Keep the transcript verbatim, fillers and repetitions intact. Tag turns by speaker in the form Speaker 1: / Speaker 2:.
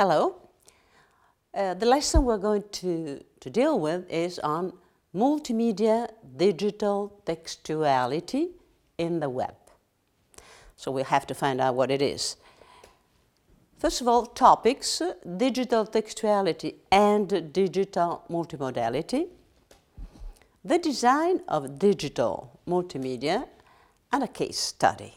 Speaker 1: Hello. Uh, the lesson we're going to, to deal with is on multimedia digital textuality in the web. So we have to find out what it is. First of all, topics, digital textuality and digital multimodality, the design of digital multimedia, and a case study.